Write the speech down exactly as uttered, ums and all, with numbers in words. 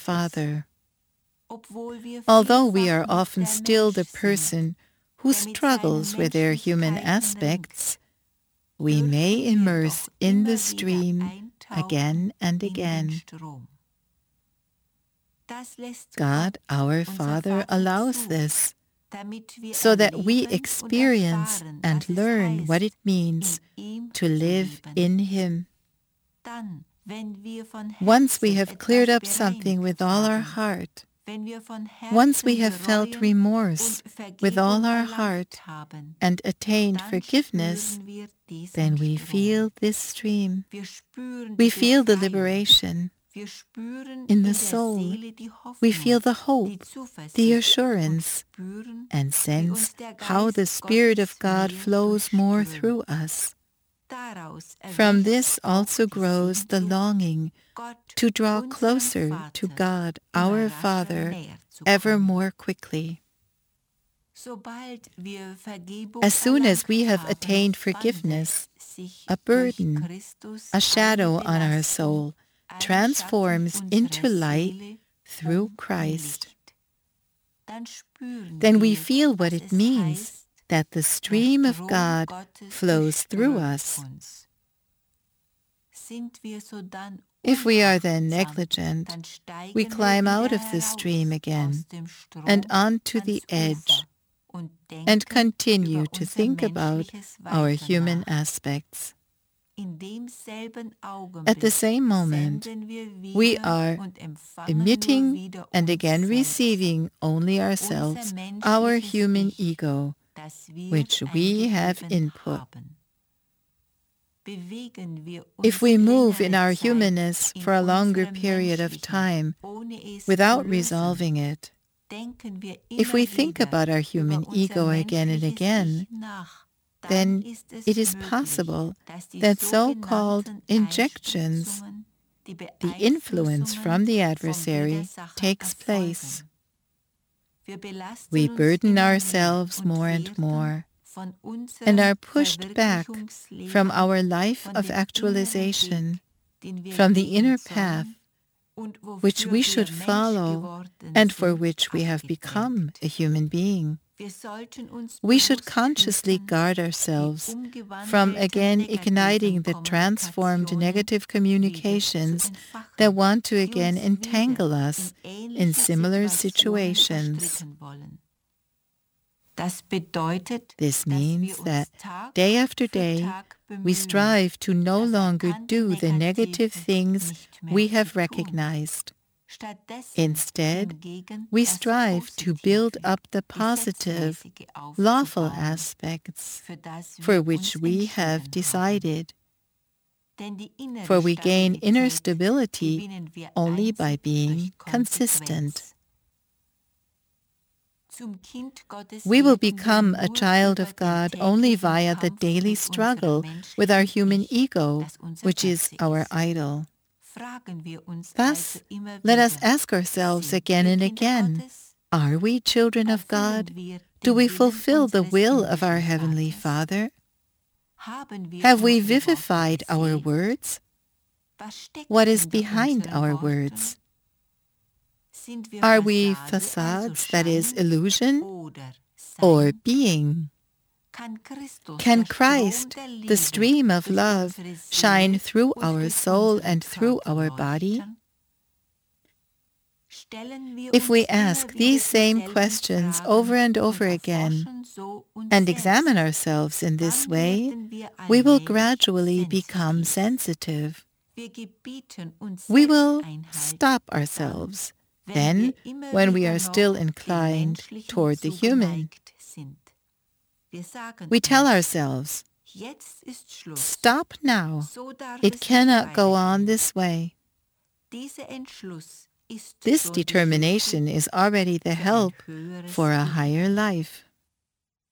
Father. Although we are often still the person who struggles with their human aspects, we may immerse in the stream again and again. God, our Father, allows this so that we experience and learn what it means to live in Him. Once we have cleared up something with all our heart, once we have felt remorse with all our heart and attained forgiveness, then we feel this stream. We feel the liberation. In the soul, we feel the hope, the assurance, and sense how the Spirit of God flows more through us. From this also grows the longing to draw closer to God, our Father, ever more quickly. As soon as we have attained forgiveness, a burden, a shadow on our soul, transforms into light through Christ. Then we feel what it means that the stream of God flows through us. If we are then negligent, we climb out of the stream again and onto the edge and continue to think about our human aspects. At the same moment, we are emitting and again receiving only ourselves, our human ego, which we have input. If we move in our humanness for a longer period of time without resolving it, if we think about our human ego again and again, then it is possible that so-called injections, the influence from the adversary, takes place. We burden ourselves more and more and are pushed back from our life of actualization, from the inner path which we should follow and for which we have become a human being. We should consciously guard ourselves from again igniting the transformed negative communications that want to again entangle us in similar situations. This means that day after day we strive to no longer do the negative things we have recognized. Instead, we strive to build up the positive, lawful aspects for which we have decided. For we gain inner stability only by being consistent. We will become a child of God only via the daily struggle with our human ego, which is our idol. Thus, let us ask ourselves again and again, are we children of God? Do we fulfill the will of our Heavenly Father? Have we vivified our words? What is behind our words? Are we facades, that is, illusion, or being? Can Christ, the stream of love, shine through our soul and through our body? If we ask these same questions over and over again and examine ourselves in this way, we will gradually become sensitive. We will stop ourselves then when we are still inclined toward the human. We tell ourselves, stop now. It cannot go on this way. This determination is already the help for a higher life.